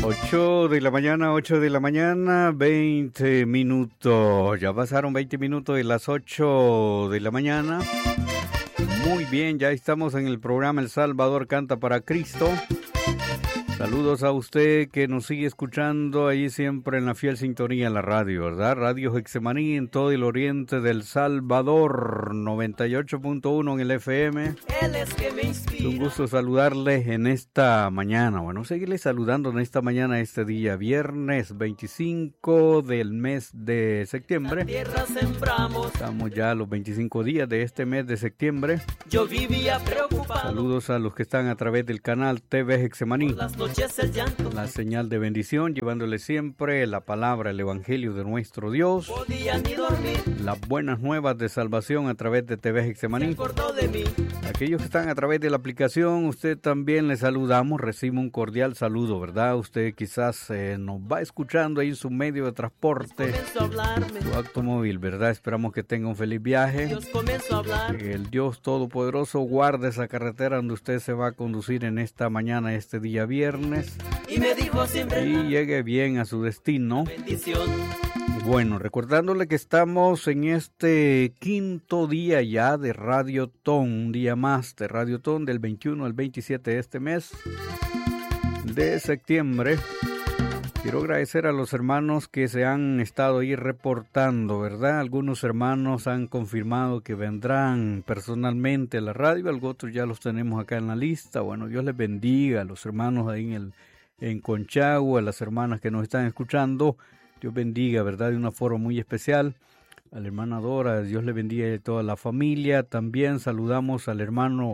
8 de la mañana, 8 de la mañana, 20 minutos. Ya pasaron 20 minutos de las 8 de la mañana. Muy bien, ya estamos en el programa El Salvador Canta para Cristo. Saludos a usted que nos sigue escuchando ahí siempre en la fiel sintonía en la radio, ¿verdad? Radio Getsemaní en todo el oriente del Salvador, 98.1 en el FM. Él es que me inspira. Un gusto saludarles en esta mañana. Bueno, seguirles saludando en esta mañana, este día, viernes 25 del mes de septiembre. La tierra sembramos. Estamos ya a los 25 días de este mes de septiembre. Yo vivía preocupado. Saludos a los que están a través del canal TV Getsemaní. Las noches el llanto. La señal de bendición, llevándoles siempre la palabra, el evangelio de nuestro Dios. Podía ni dormir. Las buenas nuevas de salvación a través de TV Se Getsemaní. acordó de mí. Aquellos que están a través de la aplicación, usted también les saludamos, recibe un cordial saludo, ¿verdad? Usted quizás nos va escuchando ahí en su medio de transporte, Comenzó a hablarme. su automóvil, ¿verdad? Esperamos que tenga un feliz viaje. Dios comenzó a hablar. Que el Dios Todopoderoso guarde esa carretera donde usted se va a conducir en esta mañana, este día viernes, Y me dijo siempre y la llegue bien a su destino. bendición. Bueno, recordándole que estamos en este quinto día ya de Radiotón, un día más de Radiotón del 21 al 27 de este mes de septiembre. Quiero agradecer a los hermanos que se han estado ahí reportando, ¿verdad? Algunos hermanos han confirmado que vendrán personalmente a la radio, algunos otros ya los tenemos acá en la lista. Bueno, Dios les bendiga a los hermanos ahí en Conchagua, a las hermanas que nos están escuchando. Dios bendiga, ¿verdad? De una forma muy especial. A la hermana Dora, Dios le bendiga a toda la familia. También saludamos al hermano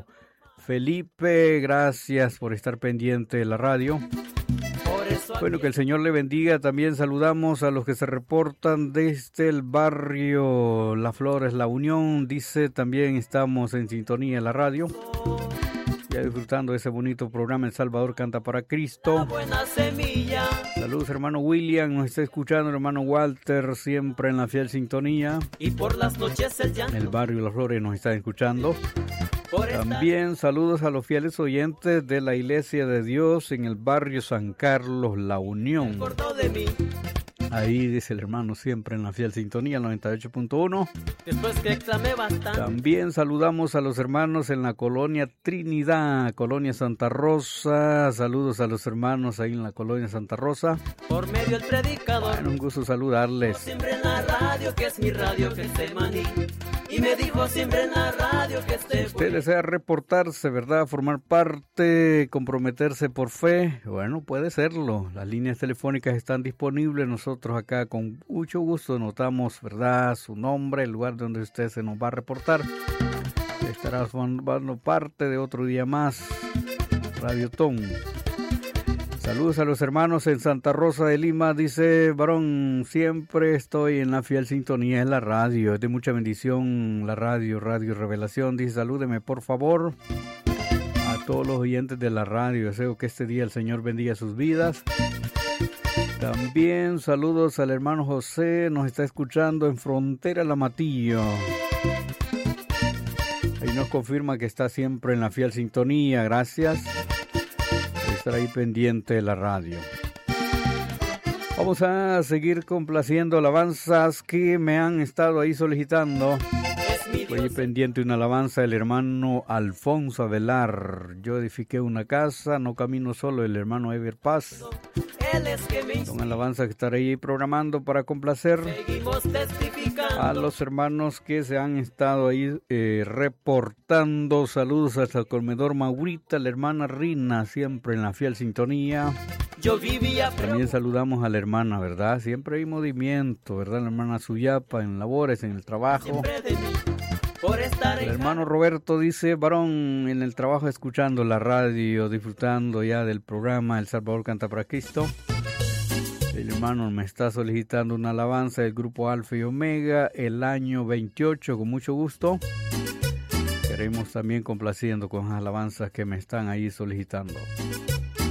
Felipe, gracias por estar pendiente de la radio. Por eso Bueno, que el Señor le bendiga. También saludamos a los que se reportan desde el barrio Las Flores, La Unión. Dice, también estamos en sintonía en la radio, ya disfrutando de ese bonito programa El Salvador Canta para la Cristo. buena semilla. Saludos, hermano William, nos está escuchando, hermano Walter, siempre en la fiel sintonía. Y por las noches el En llanto. el barrio Las Flores nos está escuchando. Por esta También saludos a los fieles oyentes de la Iglesia de Dios en el barrio San Carlos, La Unión. acordó de mí. Ahí dice el hermano siempre en la fiel sintonía, 98.1. Después que exclamé bastante. También saludamos a los hermanos en la colonia Trinidad, colonia Santa Rosa. Saludos a los hermanos ahí en la colonia Santa Rosa. Por medio del predicador. Bueno, un gusto saludarles. Siempre en la radio, que es mi radio, que es el maní. Y me dijo siempre en la radio que esté Usted desea reportarse, ¿verdad? Formar parte, comprometerse por fe. Bueno, puede serlo. Las líneas telefónicas están disponibles. Nosotros acá con mucho gusto notamos, ¿verdad? Su nombre, el lugar donde usted se nos va a reportar. Estará formando parte de otro día más. Radiotón. Saludos a los hermanos en Santa Rosa de Lima. Dice, varón, siempre estoy en la fiel sintonía en la radio. Es de mucha bendición la radio, Radio Revelación. Dice, salúdeme por favor a todos los oyentes de la radio. Deseo que este día el Señor bendiga sus vidas. También saludos al hermano José. Nos está escuchando en Frontera La Matillo. Ahí nos confirma que está siempre en la fiel sintonía. Gracias. Estar ahí pendiente de la radio. Vamos a seguir complaciendo alabanzas que me han estado ahí solicitando. es mi Estoy Dios. pendiente de una alabanza del hermano Alfonso Avelar. Yo edifiqué una casa, no camino solo, el hermano Ever Paz. Él es que me Son inspira. alabanzas que estaré ahí programando para complacer Seguimos testificando. a los hermanos que se han estado ahí reportando. Saludos hasta el comedor Maurita, la hermana Rina, siempre en la fiel sintonía. Yo vivía También saludamos a la hermana, ¿verdad? Siempre hay movimiento, ¿verdad? La hermana Suyapa en labores, en el trabajo. siempre de mí. Por estar El en hermano Roberto dice, varón, en el trabajo escuchando la radio, disfrutando ya del programa El Salvador Canta para Cristo. El hermano me está solicitando una alabanza del grupo Alfa y Omega, el año 28, con mucho gusto. Queremos también complaciendo con las alabanzas que me están ahí solicitando.